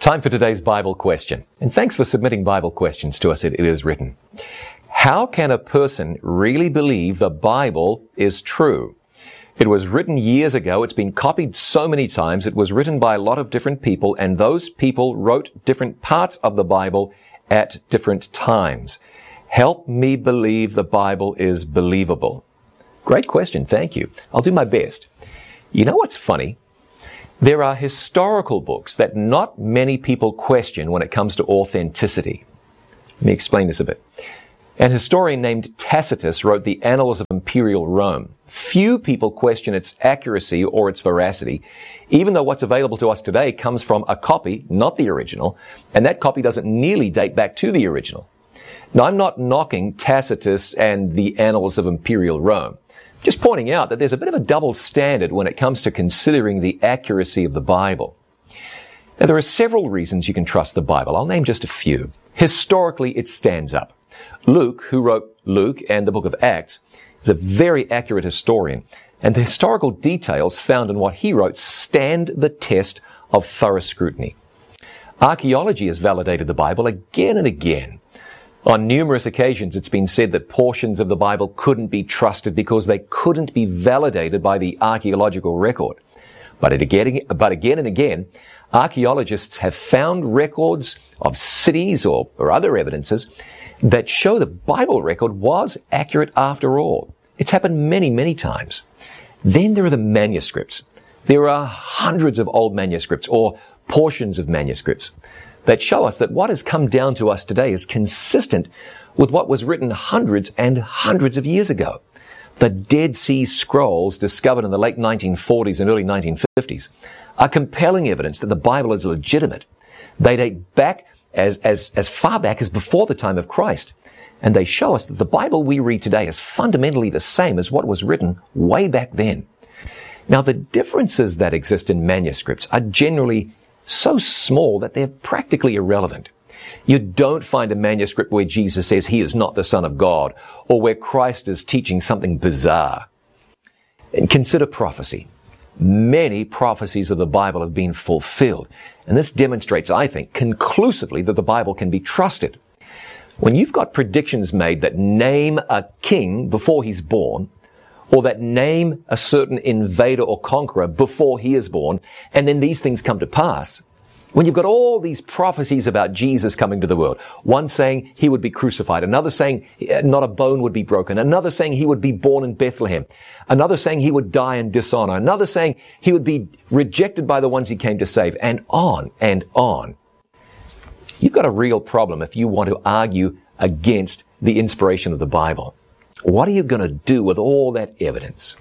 Time for today's Bible question. And thanks for submitting Bible questions to us at It Is Written. How can a person really believe the Bible is true? It was written years ago. It's been copied so many times. It was written by a lot of different people, and those people wrote different parts of the Bible at different times. Help me believe the Bible is believable. Great question. Thank you. I'll do my best. You know what's funny? There are historical books that not many people question when it comes to authenticity. Let me explain this a bit. An historian named Tacitus wrote the Annals of Imperial Rome. Few people question its accuracy or its veracity, even though what's available to us today comes from a copy, not the original, and that copy doesn't nearly date back to the original. Now, I'm not knocking Tacitus and the Annals of Imperial Rome. Just pointing out that there's a bit of a double standard when it comes to considering the accuracy of the Bible. Now, there are several reasons you can trust the Bible. I'll name just a few. Historically, it stands up. Luke, who wrote Luke and the book of Acts, is a very accurate historian, and the historical details found in what he wrote stand the test of thorough scrutiny. Archaeology has validated the Bible again and again. On numerous occasions, it's been said that portions of the Bible couldn't be trusted because they couldn't be validated by the archaeological record. But again and again, archaeologists have found records of cities or other evidences that show the Bible record was accurate after all. It's happened many, many times. Then there are the manuscripts. There are hundreds of old manuscripts or portions of manuscripts that show us that what has come down to us today is consistent with what was written hundreds and hundreds of years ago. The Dead Sea Scrolls, discovered in the late 1940s and early 1950s, are compelling evidence that the Bible is legitimate. They date back as far back as before the time of Christ, and they show us that the Bible we read today is fundamentally the same as what was written way back then. Now, the differences that exist in manuscripts are generally so small that they're practically irrelevant. You don't find a manuscript where Jesus says he is not the Son of God, or where Christ is teaching something bizarre. And consider prophecy. Many prophecies of the Bible have been fulfilled, and this demonstrates, I think, conclusively that the Bible can be trusted. When you've got predictions made that name a king before he's born, or that name a certain invader or conqueror before he is born, and then these things come to pass, when you've got all these prophecies about Jesus coming to the world, one saying he would be crucified, another saying not a bone would be broken, another saying he would be born in Bethlehem, another saying he would die in dishonor, another saying he would be rejected by the ones he came to save, and on and on. You've got a real problem if you want to argue against the inspiration of the Bible. What are you going to do with all that evidence?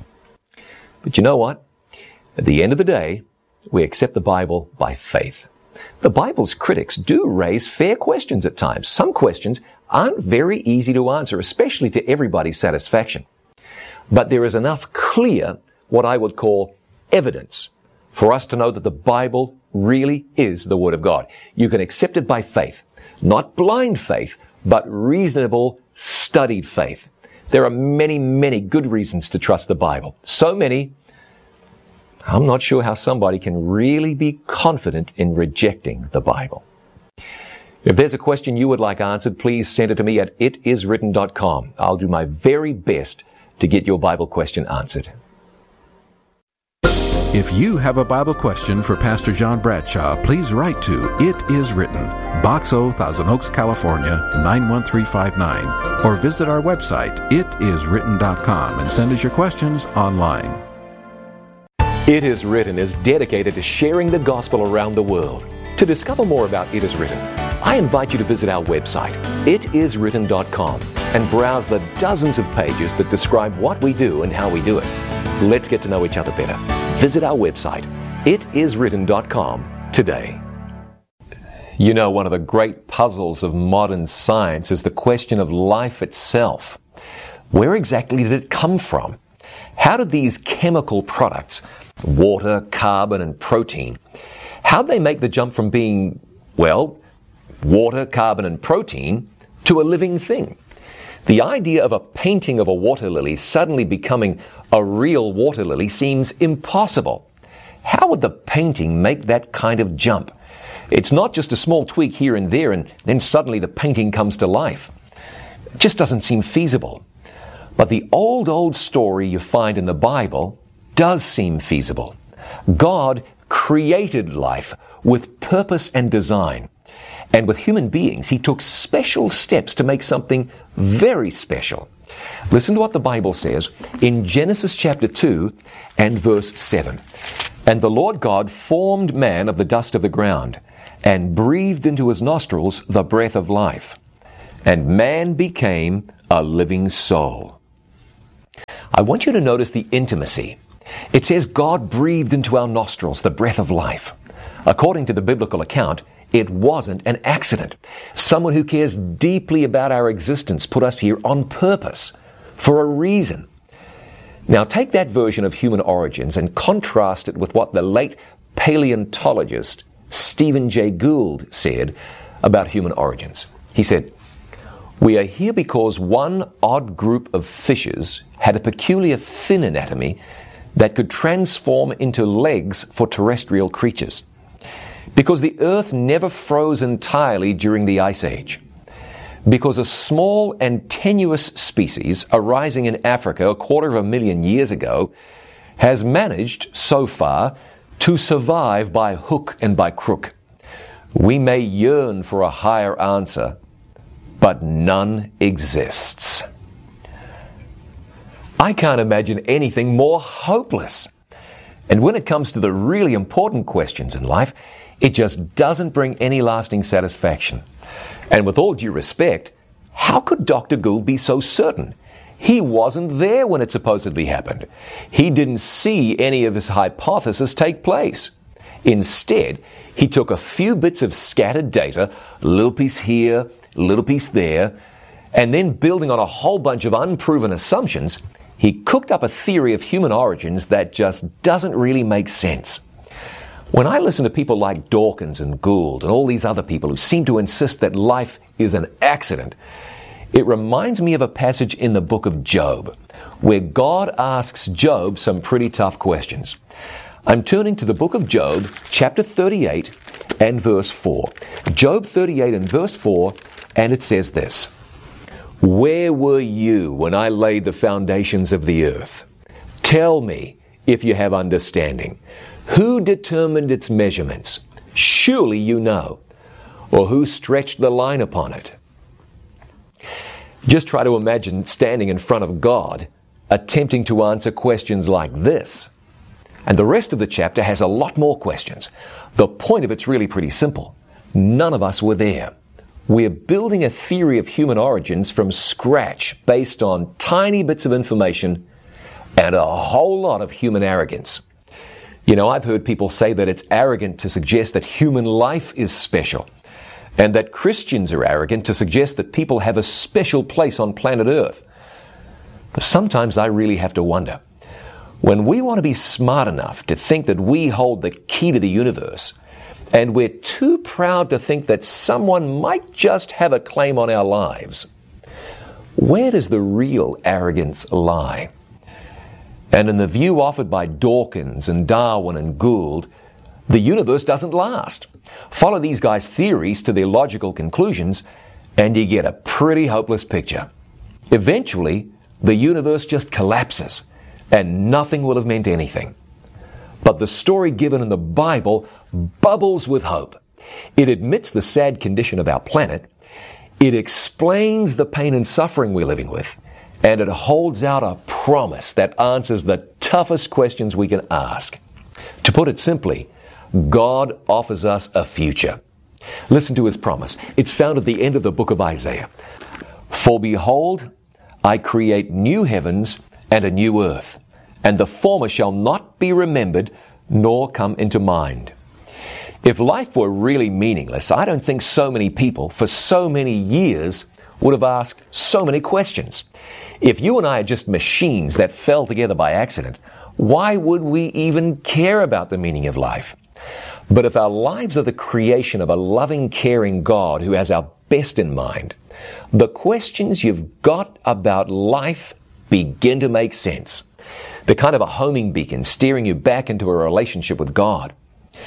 But you know what? At the end of the day, we accept the Bible by faith. The Bible's critics do raise fair questions at times. Some questions aren't very easy to answer, especially to everybody's satisfaction. But there is enough clear, what I would call evidence, for us to know that the Bible really is the Word of God. You can accept it by faith, not blind faith, but reasonable, studied faith. There are many, many good reasons to trust the Bible. So many, I'm not sure how somebody can really be confident in rejecting the Bible. If there's a question you would like answered, please send it to me at itiswritten.com. I'll do my very best to get your Bible question answered. If you have a Bible question for Pastor John Bradshaw, please write to It Is Written, Box O, Thousand Oaks, California, 91359, or visit our website, itiswritten.com, and send us your questions online. It Is Written is dedicated to sharing the gospel around the world. To discover more about It Is Written, I invite you to visit our website, itiswritten.com, and browse the dozens of pages that describe what we do and how we do it. Let's get to know each other better. Visit our website, itiswritten.com, today. You know, one of the great puzzles of modern science is the question of life itself. Where exactly did it come from? How did these chemical products, water, carbon, and protein, how'd they make the jump from being, well, water, carbon, and protein to a living thing? The idea of a painting of a water lily suddenly becoming a real water lily seems impossible. How would the painting make that kind of jump? It's not just a small tweak here and there and then suddenly the painting comes to life. It just doesn't seem feasible. But the old story you find in the Bible does seem feasible. God created life with purpose and design. And with human beings, He took special steps to make something very special. Listen to what the Bible says in Genesis chapter 2 and verse 7. And the Lord God formed man of the dust of the ground, and breathed into his nostrils the breath of life. And man became a living soul. I want you to notice the intimacy. It says God breathed into our nostrils the breath of life. According to the biblical account, it wasn't an accident. Someone who cares deeply about our existence put us here on purpose, for a reason. Now take that version of human origins and contrast it with what the late paleontologist Stephen Jay Gould said about human origins. He said, "We are here because one odd group of fishes had a peculiar fin anatomy that could transform into legs for terrestrial creatures. Because the earth never froze entirely during the Ice Age. Because a small and tenuous species arising in Africa 250,000 years ago has managed, so far, to survive by hook and by crook. We may yearn for a higher answer, but none exists." I can't imagine anything more hopeless. And when it comes to the really important questions in life, it just doesn't bring any lasting satisfaction. And with all due respect, how could Dr. Gould be so certain? He wasn't there when it supposedly happened. He didn't see any of his hypotheses take place. Instead, he took a few bits of scattered data, a little piece here, a little piece there, and then building on a whole bunch of unproven assumptions, he cooked up a theory of human origins that just doesn't really make sense. When I listen to people like Dawkins and Gould and all these other people who seem to insist that life is an accident, it reminds me of a passage in the book of Job, where God asks Job some pretty tough questions. I'm turning to the book of Job, chapter 38 and verse 4. Job 38 and verse 4, and it says this: "Where were you when I laid the foundations of the earth? Tell me if you have understanding. Who determined its measurements? Surely you know. Or who stretched the line upon it?" Just try to imagine standing in front of God, attempting to answer questions like this. And the rest of the chapter has a lot more questions. The point of it's really pretty simple. None of us were there. We're building a theory of human origins from scratch based on tiny bits of information and a whole lot of human arrogance. You know, I've heard people say that it's arrogant to suggest that human life is special, and that Christians are arrogant to suggest that people have a special place on planet Earth. But sometimes I really have to wonder, when we want to be smart enough to think that we hold the key to the universe, and we're too proud to think that someone might just have a claim on our lives, where does the real arrogance lie? And in the view offered by Dawkins and Darwin and Gould, the universe doesn't last. Follow these guys' theories to their logical conclusions, and you get a pretty hopeless picture. Eventually, the universe just collapses, and nothing will have meant anything. But the story given in the Bible bubbles with hope. It admits the sad condition of our planet, it explains the pain and suffering we're living with, and it holds out a promise that answers the toughest questions we can ask. To put it simply, God offers us a future. Listen to His promise. It's found at the end of the book of Isaiah. "For behold, I create new heavens and a new earth, and the former shall not be remembered, nor come into mind." If life were really meaningless, I don't think so many people for so many years would have asked so many questions. If you and I are just machines that fell together by accident, why would we even care about the meaning of life? But if our lives are the creation of a loving, caring God who has our best in mind, the questions you've got about life begin to make sense. They're kind of a homing beacon steering you back into a relationship with God.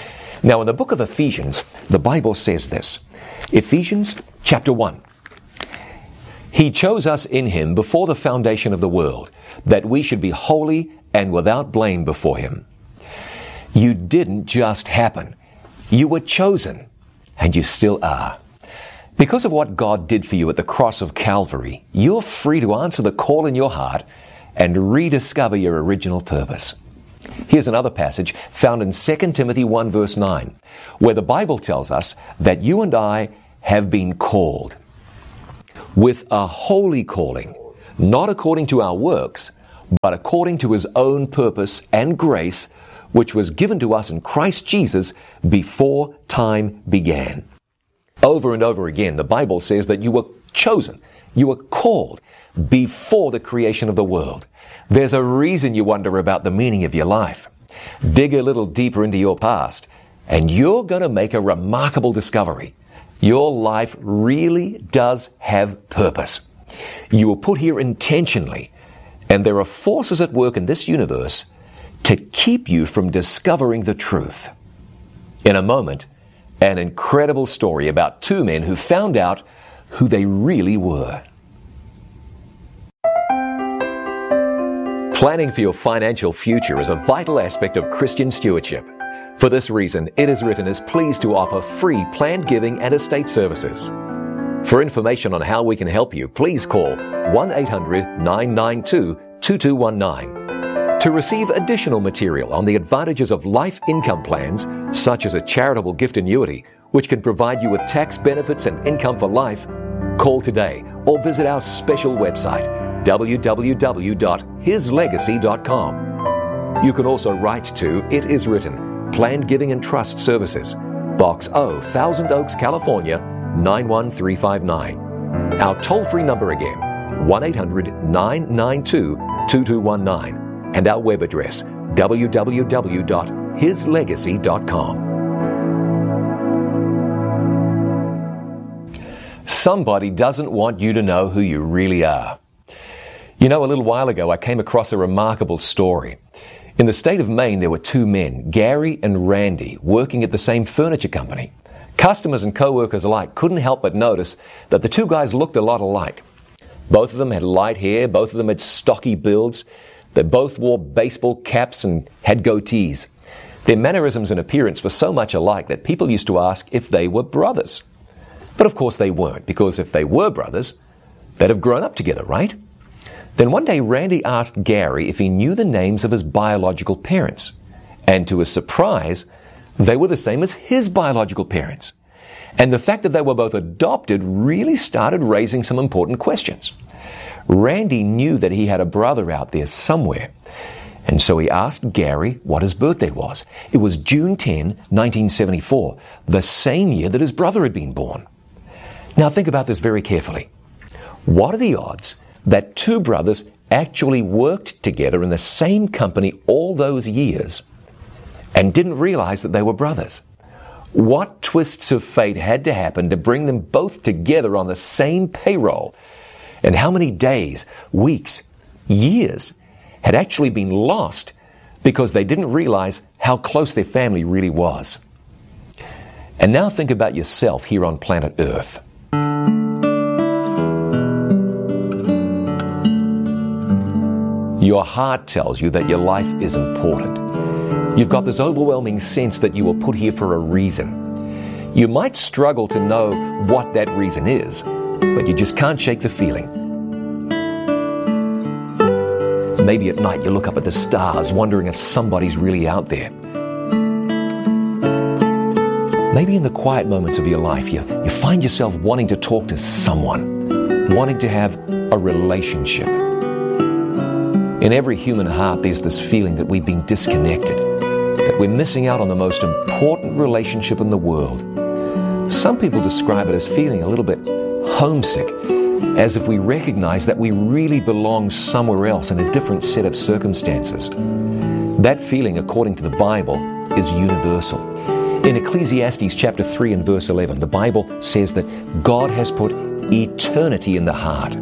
Now, in the book of Ephesians, the Bible says this. Ephesians chapter 1. He chose us in Him before the foundation of the world, that we should be holy and without blame before Him. You didn't just happen. You were chosen, and you still are. Because of what God did for you at the cross of Calvary, you're free to answer the call in your heart and rediscover your original purpose. Here's another passage found in 2 Timothy 1 verse 9, where the Bible tells us that you and I have been called with a holy calling, not according to our works, but according to His own purpose and grace, which was given to us in Christ Jesus before time began. Over and over again, the Bible says that you were chosen, you were called before the creation of the world. There's a reason you wonder about the meaning of your life. Dig a little deeper into your past, and you're going to make a remarkable discovery. Your life really does have purpose. You were put here intentionally, and there are forces at work in this universe to keep you from discovering the truth. In a moment, an incredible story about two men who found out who they really were. Planning for your financial future is a vital aspect of Christian stewardship. For this reason, It Is Written is pleased to offer free planned giving and estate services. For information on how we can help you, please call 1-800-992-2219. To receive additional material on the advantages of life income plans, such as a charitable gift annuity, which can provide you with tax benefits and income for life, call today or visit our special website, www.hislegacy.com. You can also write to It Is Written, Planned Giving and Trust Services, Box O, Thousand Oaks, California, 91359. Our toll-free number again, 1-800-992-2219. And our web address, www.hislegacy.com. Somebody doesn't want you to know who you really are. You know, a little while ago, I came across a remarkable story. In the state of Maine, there were two men, Gary and Randy, working at the same furniture company. Customers and co-workers alike couldn't help but notice that the two guys looked a lot alike. Both of them had light hair, both of them had stocky builds. They both wore baseball caps and had goatees. Their mannerisms and appearance were so much alike that people used to ask if they were brothers. But of course they weren't, because if they were brothers, they'd have grown up together, right? Then one day Randy asked Gary if he knew the names of his biological parents. And to his surprise, they were the same as his biological parents. And the fact that they were both adopted really started raising some important questions. Randy knew that he had a brother out there somewhere. And so he asked Gary what his birthday was. It was June 10, 1974, the same year that his brother had been born. Now think about this very carefully. What are the odds that two brothers actually worked together in the same company all those years and didn't realize that they were brothers? What twists of fate had to happen to bring them both together on the same payroll? And how many days, weeks, years had actually been lost because they didn't realize how close their family really was? And now think about yourself here on planet Earth. Your heart tells you that your life is important. You've got this overwhelming sense that you were put here for a reason. You might struggle to know what that reason is, but you just can't shake the feeling. Maybe at night you look up at the stars wondering if somebody's really out there. Maybe in the quiet moments of your life you find yourself wanting to talk to someone, wanting to have a relationship. In every human heart there's this feeling that we've been disconnected, that we're missing out on the most important relationship in the world. Some people describe it as feeling a little bit homesick, as if we recognize that we really belong somewhere else in a different set of circumstances. That feeling, according to the Bible, is universal. In Ecclesiastes chapter 3 and verse 11, the Bible says that God has put eternity in the heart.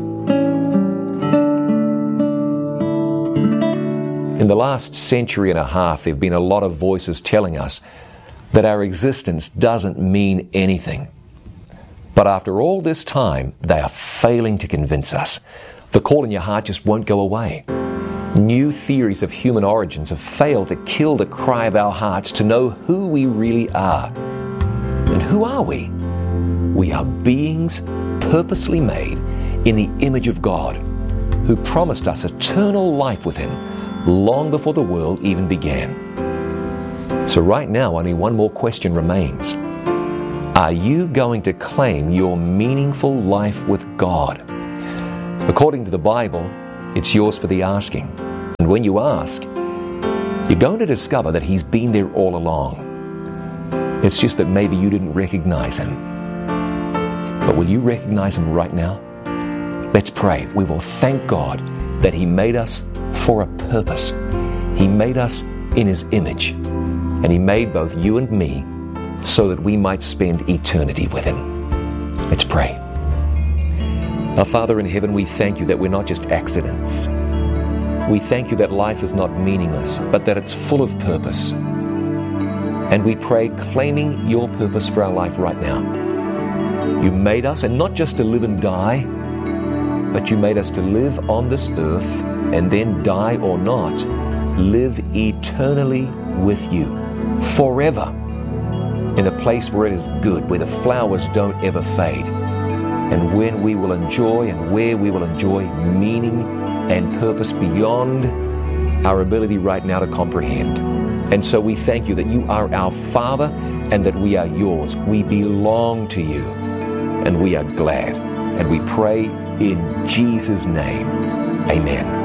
In the last century and a half, there have been a lot of voices telling us that our existence doesn't mean anything. But after all this time, they are failing to convince us. The call in your heart just won't go away. New theories of human origins have failed to kill the cry of our hearts to know who we really are. And who are we? We are beings purposely made in the image of God, who promised us eternal life with Him long before the world even began. So right now, only one more question remains. Are you going to claim your meaningful life with God? According to the Bible, it's yours for the asking. And when you ask, you're going to discover that He's been there all along. It's just that maybe you didn't recognize Him. But will you recognize Him right now? Let's pray. We will thank God that He made us for a purpose. He made us in His image. And He made both you and me so that we might spend eternity with Him. Let's pray. Our Father in heaven, we thank You that we're not just accidents. We thank You that life is not meaningless, but that it's full of purpose. And we pray, claiming Your purpose for our life right now. You made us, and not just to live and die, but You made us to live on this earth, and then die or not, live eternally with You, forever, in a place where it is good, where the flowers don't ever fade, and when we will enjoy and where we will enjoy meaning and purpose beyond our ability right now to comprehend. And so we thank You that You are our Father and that we are Yours. We belong to You, and we are glad. And we pray in Jesus' name. Amen.